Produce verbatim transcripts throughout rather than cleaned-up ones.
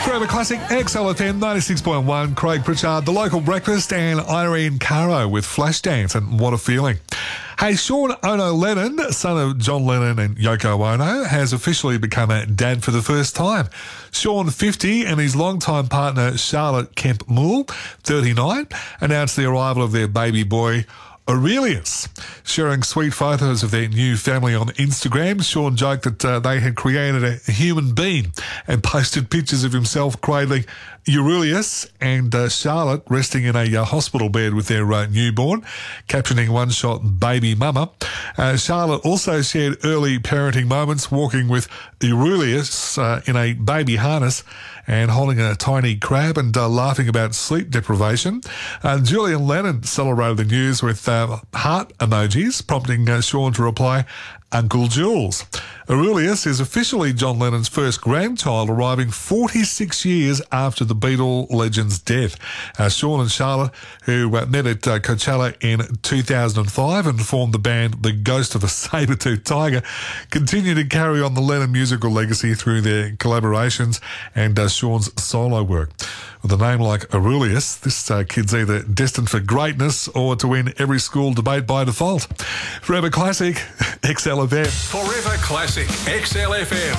Forever Classic, X L F M ninety-six point one, Craig Pritchard, The Local Breakfast, and Irene Caro with Flashdance and What a Feeling. Hey, Sean Ono Lennon, son of John Lennon and Yoko Ono, has officially become a dad for the first time. Sean, fifty, and his longtime partner Charlotte Kemp Moore, thirty-nine, announced the arrival of their baby boy, Aurelius. Sharing sweet photos of their new family on Instagram, Sean joked that uh, they had created a human being and posted pictures of himself cradling Aurelius and uh, Charlotte resting in a uh, hospital bed with their uh, newborn, captioning one shot baby mama. Uh, Charlotte also shared early parenting moments walking with Aurelius uh, in a baby harness and holding a tiny crab and uh, laughing about sleep deprivation. Uh, Julian Lennon celebrated the news with uh, heart emojis, prompting uh, Sean to reply, Uncle Jules. Aurelius is officially John Lennon's first grandchild, arriving forty-six years after the Beatle legend's death. Uh, Sean and Charlotte, who uh, met at uh, Coachella in two thousand five and formed the band The Ghost of a Saber-Toothed Tiger, continue to carry on the Lennon musical legacy through their collaborations and uh, Sean's solo work. With a name like Aurelius, this uh, kid's either destined for greatness or to win every school debate by default. Forever Classic, X L F M. Forever Classic, X L F M.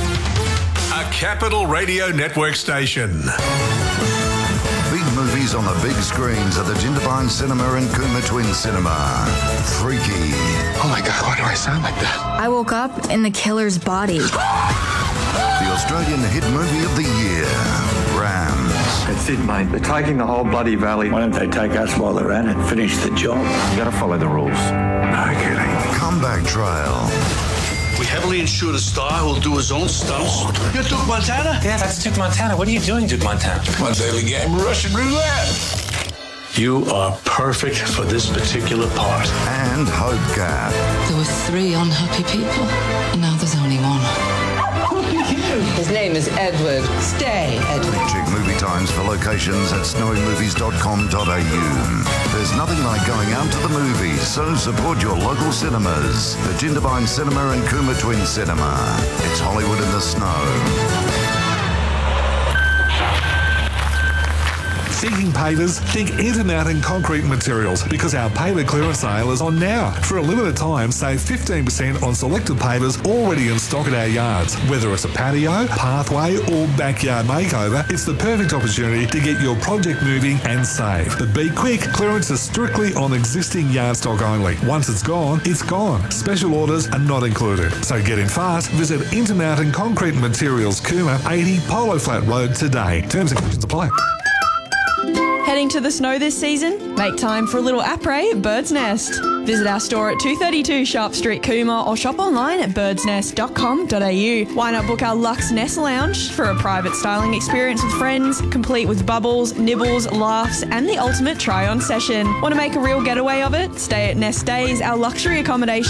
A Capital Radio Network station. Big movies on the big screens at the Jindabyne Cinema and Cooma Twin Cinema. Freaky. Oh my God, why do I sound like that? I woke up in the killer's body. The Australian hit movie of the year, Rams. That's it, mate. They're taking the whole bloody valley. Why don't they take us while they're at it and finish the job? You gotta follow the rules. No kidding. Comeback Trail. We heavily insured a star who'll do his own stunts. You're Duke Montana? Yeah, that's Duke Montana. What are you doing, Duke Montana? My daily game, Russian roulette. You are perfect for this particular part. And Hope Gap. There were three unhappy people, and now there's only one. His name is Edward. Stay, Edward. Check movie times for locations at snowy movies dot com dot a u. There's nothing like going out to the movies, so support your local cinemas. The Jindabyne Cinema and Cooma Twin Cinema. It's Hollywood in the snow. Thinking pavers? Think Intermountain Concrete Materials, because our paver clearance sale is on now. For a limited time, save fifteen percent on selected pavers already in stock at our yards. Whether it's a patio, pathway or backyard makeover, it's the perfect opportunity to get your project moving and save. But be quick, clearance is strictly on existing yard stock only. Once it's gone, it's gone. Special orders are not included. So get in fast. Visit Intermountain Concrete Materials, Cooma, eighty Polo Flat Road today. Terms and conditions apply. Heading to the snow this season? Make time for a little après at Bird's Nest. Visit our store at two thirty-two Sharp Street, Cooma, or shop online at birds nest dot com dot a u. Why not book our Luxe Nest Lounge for a private styling experience with friends, complete with bubbles, nibbles, laughs, and the ultimate try-on session. Want to make a real getaway of it? Stay at Nest Days, our luxury accommodation